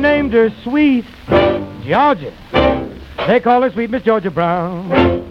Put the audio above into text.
named her Sweet Georgia. They call her Sweet Miss Georgia Brown.